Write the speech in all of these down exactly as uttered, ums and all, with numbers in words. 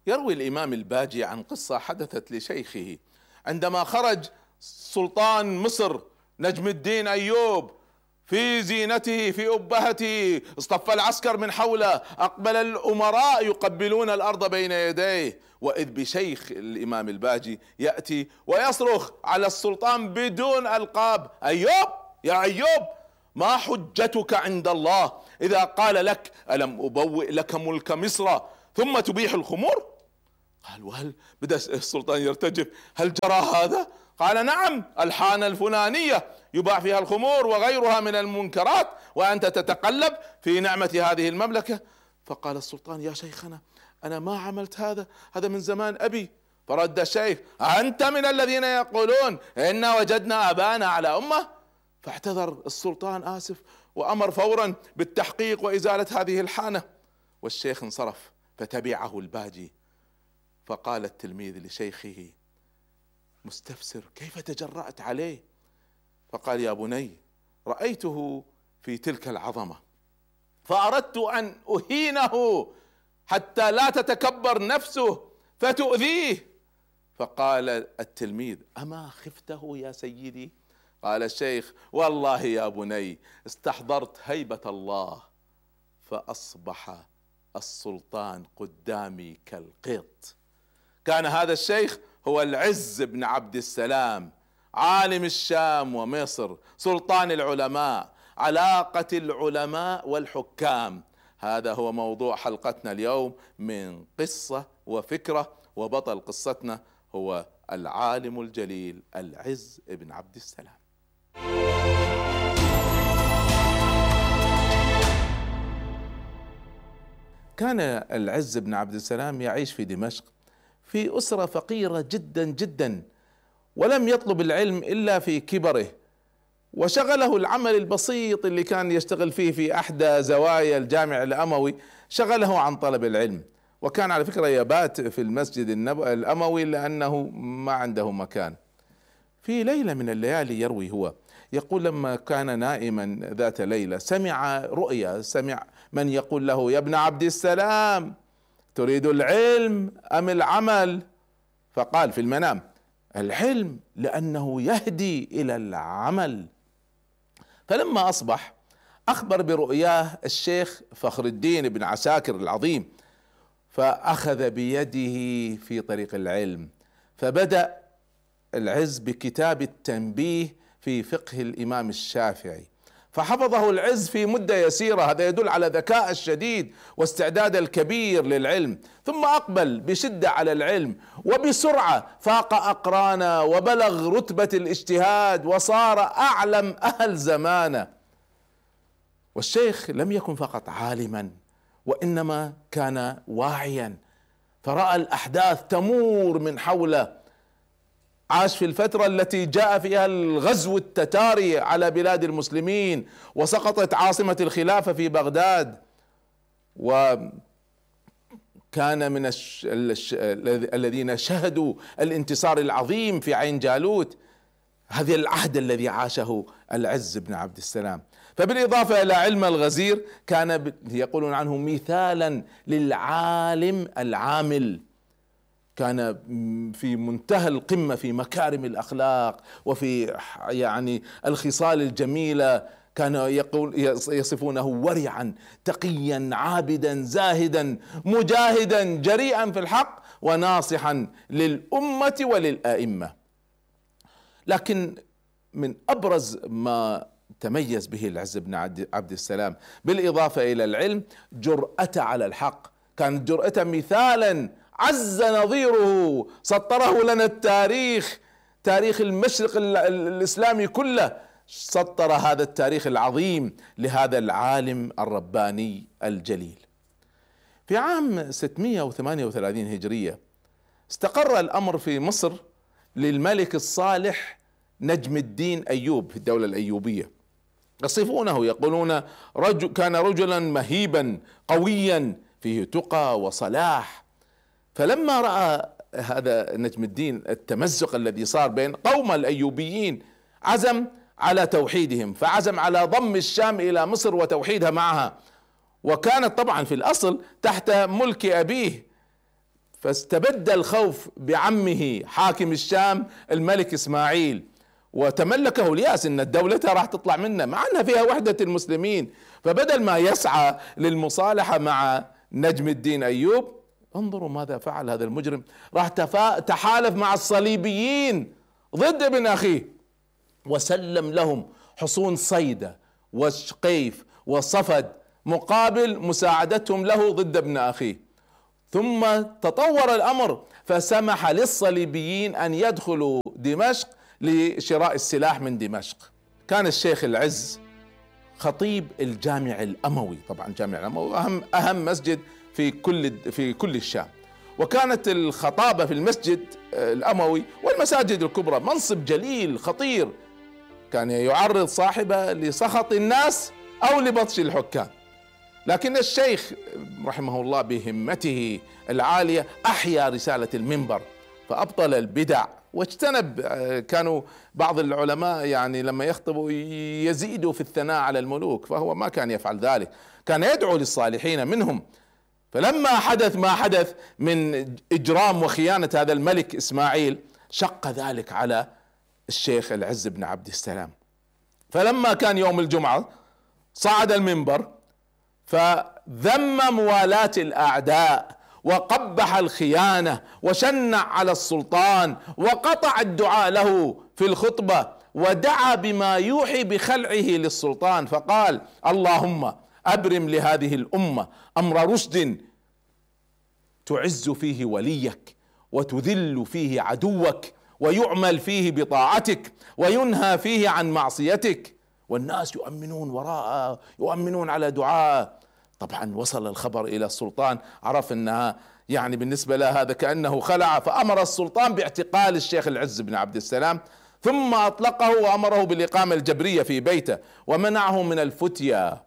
يروي الإمام الباجي عن قصة حدثت لشيخه عندما خرج سلطان مصر نجم الدين أيوب في زينته في أبهته، اصطف العسكر من حوله، أقبل الأمراء يقبلون الأرض بين يديه، وإذ بشيخ الإمام الباجي يأتي ويصرخ على السلطان بدون ألقاب: أيوب يا أيوب، ما حجتك عند الله إذا قال لك ألم أبوئ لك ملك مصر ثم تبيح الخمور؟ قال: وهل بدأ السلطان يرتجف: هل جرى هذا؟ قال: نعم، الحانة الفلانية يباع فيها الخمور وغيرها من المنكرات وأنت تتقلب في نعمة هذه المملكة. فقال السلطان: يا شيخنا، أنا ما عملت هذا، هذا من زمان أبي. فرد الشيخ: أنت من الذين يقولون إنا وجدنا أبانا على أمة؟ فاعتذر السلطان آسف وأمر فورا بالتحقيق وإزالة هذه الحانة. والشيخ انصرف فتبعه الباجي، فقال التلميذ لشيخه مستفسر: كيف تجرأت عليه؟ فقال: يا بني، رأيته في تلك العظمة فأردت أن أهينه حتى لا تتكبر نفسه فتؤذيه. فقال التلميذ: أما خفته يا سيدي؟ قال الشيخ: والله يا بني استحضرت هيبة الله فأصبح السلطان قدامي كالقط. كان هذا الشيخ هو العز بن عبد السلام، عالم الشام ومصر، سلطان العلماء، علاقة العلماء والحكام. هذا هو موضوع حلقتنا اليوم من قصة وفكرة، وبطل قصتنا هو العالم الجليل العز بن عبد السلام. كان العز بن عبد السلام يعيش في دمشق في أسرة فقيرة جدا جدا، ولم يطلب العلم إلا في كبره، وشغله العمل البسيط اللي كان يشتغل فيه في أحدى زوايا الجامع الأموي شغله عن طلب العلم. وكان على فكرة يبات في المسجد الأموي لأنه ما عنده مكان. في ليلة من الليالي يروي هو يقول: لما كان نائما ذات ليلة سمع رؤيا، سمع من يقول له: يا ابن عبد السلام، تريد العلم أم العمل؟ فقال في المنام: العلم، لأنه يهدي إلى العمل. فلما أصبح أخبر برؤياه الشيخ فخر الدين بن عساكر العظيم، فأخذ بيده في طريق العلم. فبدأ العز بكتاب التنبيه في فقه الإمام الشافعي، فحفظه العز في مدة يسيرة. هذا يدل على ذكاء الشديد واستعداد الكبير للعلم. ثم أقبل بشدة على العلم وبسرعة فاق أقرانه وبلغ رتبة الاجتهاد وصار أعلم أهل زمانه. والشيخ لم يكن فقط عالما، وإنما كان واعيا، فرأى الأحداث تمور من حوله. عاش في الفترة التي جاء فيها الغزو التتاري على بلاد المسلمين وسقطت عاصمة الخلافة في بغداد، وكان من الش... الش... الذين شهدوا الانتصار العظيم في عين جالوت. هذا العهد الذي عاشه العز بن عبد السلام. فبالإضافة إلى علم الغزير كان يقولون عنه مثالا للعالم العامل، كان في منتهى القمة في مكارم الأخلاق وفي يعني الخصال الجميلة. كان يقول يصفونه ورعا تقيا عابدا زاهدا مجاهدا جريئا في الحق وناصحا للأمة وللآئمة. لكن من أبرز ما تميز به العز بن عبد السلام بالإضافة إلى العلم جرأته على الحق. كانت جرأته مثالا عز نظيره، سطره لنا التاريخ، تاريخ المشرق الإسلامي كله سطر هذا التاريخ العظيم لهذا العالم الرباني الجليل. في عام ستمائة وثمانية وثلاثين هجرية استقر الأمر في مصر للملك الصالح نجم الدين أيوب في الدولة الأيوبية. يصفونه يقولون رجل كان رجلا مهيبا قويا فيه تقى وصلاح. فلما رأى هذا نجم الدين التمزق الذي صار بين قوم الأيوبيين عزم على توحيدهم، فعزم على ضم الشام إلى مصر وتوحيدها معها، وكانت طبعا في الأصل تحت ملك أبيه. فاستبد الخوف بعمه حاكم الشام الملك إسماعيل، وتملكه الياس ان الدولة راح تطلع منه مع انها فيها وحدة المسلمين. فبدل ما يسعى للمصالحة مع نجم الدين ايوب، انظروا ماذا فعل هذا المجرم، راح تحالف مع الصليبيين ضد ابن اخيه، وسلم لهم حصون صيدا والشقيف وصفد مقابل مساعدتهم له ضد ابن اخيه. ثم تطور الامر فسمح للصليبيين ان يدخلوا دمشق لشراء السلاح من دمشق. كان الشيخ العز خطيب الجامع الاموي، طبعا الجامع الاموي اهم اهم مسجد في كل في كل الشام، وكانت الخطابة في المسجد الاموي والمساجد الكبرى منصب جليل خطير، كان يعرض صاحبه لسخط الناس او لبطش الحكام. لكن الشيخ رحمه الله بهمته العالية احيا رسالة المنبر فابطل البدع واجتنب. كانوا بعض العلماء يعني لما يخطبوا يزيدوا في الثناء على الملوك، فهو ما كان يفعل ذلك، كان يدعو للصالحين منهم. فلما حدث ما حدث من اجرام وخيانة هذا الملك اسماعيل شق ذلك على الشيخ العز بن عبد السلام. فلما كان يوم الجمعة صعد المنبر فذم موالاة الأعداء وقبح الخيانة وشنع على السلطان وقطع الدعاء له في الخطبة، ودعا بما يوحي بخلعه للسلطان، فقال: اللهم أبرم لهذه الأمة أمر رشد تعز فيه وليك وتذل فيه عدوك ويعمل فيه بطاعتك وينهى فيه عن معصيتك، والناس يؤمنون وراءه يؤمنون على دعاء. طبعا وصل الخبر إلى السلطان، عرف أنها يعني بالنسبة له هذا كأنه خلع، فأمر السلطان باعتقال الشيخ العز بن عبد السلام، ثم أطلقه وأمره بالإقامة الجبرية في بيته ومنعه من الفتيا.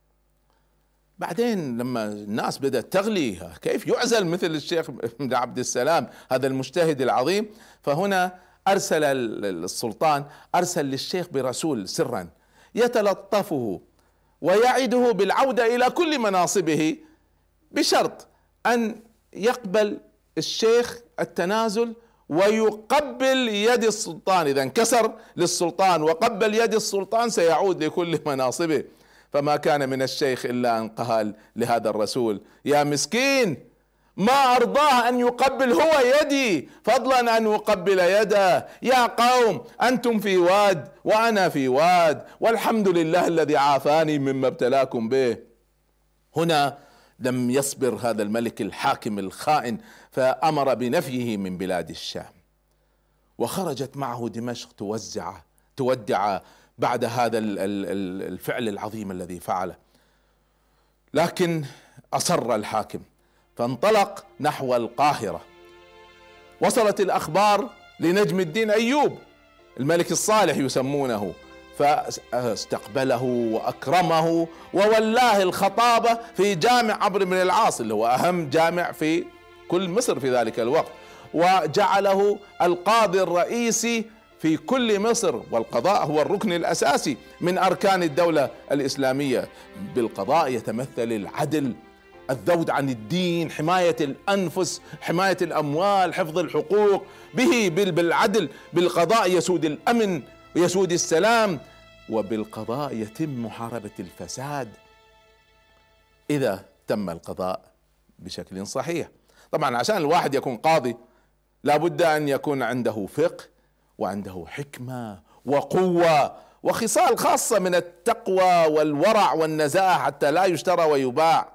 بعدين لما الناس بدأت تغلي كيف يعزل مثل الشيخ بن عبد السلام هذا المجتهد العظيم، فهنا أرسل السلطان أرسل للشيخ برسول سرا يتلطفه ويعده بالعودة إلى كل مناصبه بشرط أن يقبل الشيخ التنازل ويقبل يد السلطان، إذا انكسر للسلطان وقبل يد السلطان سيعود لكل مناصبه. فما كان من الشيخ إلا أن قال لهذا الرسول: يا مسكين، ما أرضاه أن يقبل هو يدي فضلا أن أقبل يده. يا قوم، أنتم في واد وأنا في واد، والحمد لله الذي عافاني مما ابتلاكم به. هنا لم يصبر هذا الملك الحاكم الخائن فأمر بنفيه من بلاد الشام، وخرجت معه دمشق توزع تودع بعد هذا الفعل العظيم الذي فعله. لكن أصر الحاكم فانطلق نحو القاهرة. وصلت الأخبار لنجم الدين أيوب الملك الصالح يسمونه، فاستقبله وأكرمه وولاه الخطابة في جامع عمرو بن العاص اللي هو أهم جامع في كل مصر في ذلك الوقت، وجعله القاضي الرئيسي في كل مصر، والقضاء هو الركن الأساسي من أركان الدولة الإسلامية. بالقضاء يتمثل العدل، الذود عن الدين، حماية الأنفس، حماية الأموال، حفظ الحقوق. به بالعدل بالقضاء يسود الأمن ويسود السلام، وبالقضاء يتم محاربة الفساد إذا تم القضاء بشكل صحيح. طبعا عشان الواحد يكون قاضي لابد أن يكون عنده فقه وعنده حكمة وقوة وخصال خاصة من التقوى والورع والنزاهة حتى لا يشترى ويباع.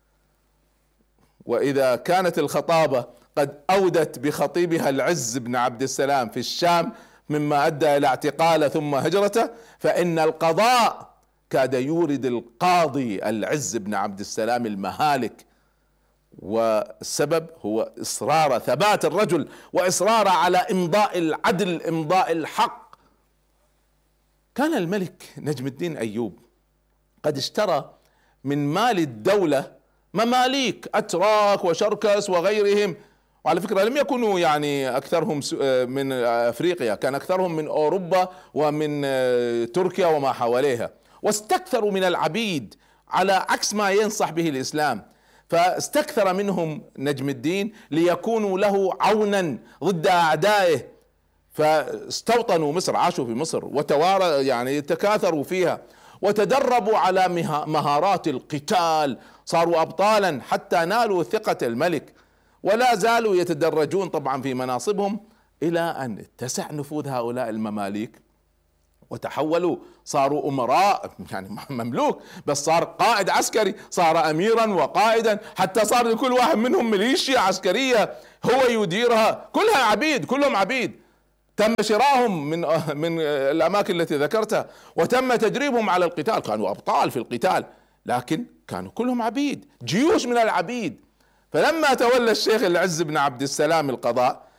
وإذا كانت الخطابة قد أودت بخطيبها العز بن عبد السلام في الشام مما أدى إلى اعتقاله ثم هجرته، فإن القضاء كاد يورد القاضي العز بن عبد السلام المهالك، والسبب هو إصرار ثبات الرجل وإصرار على إمضاء العدل، إمضاء الحق. كان الملك نجم الدين أيوب قد اشترى من مال الدولة مماليك أتراك وشركس وغيرهم، وعلى فكرة لم يكونوا يعني أكثرهم من أفريقيا، كان أكثرهم من أوروبا ومن تركيا وما حواليها، واستكثروا من العبيد على عكس ما ينصح به الإسلام. فاستكثر منهم نجم الدين ليكونوا له عونا ضد أعدائه، فاستوطنوا مصر، عاشوا في مصر وتوارى يعني تكاثروا فيها، وتدربوا على مهارات القتال، صاروا أبطالا حتى نالوا ثقة الملك، ولا زالوا يتدرجون طبعا في مناصبهم إلى أن اتسع نفوذ هؤلاء المماليك وتحولوا، صاروا أمراء، يعني مملوك بس صار قائد عسكري، صار أميرا وقائدا، حتى صار لكل واحد منهم ميليشيا عسكرية هو يديرها، كلها عبيد، كلهم عبيد. تم شراهم من من الأماكن التي ذكرتها، وتم تدريبهم على القتال، كانوا أبطال في القتال، لكن كانوا كلهم عبيد، جيوش من العبيد. فلما تولى الشيخ العز بن عبد السلام القضاء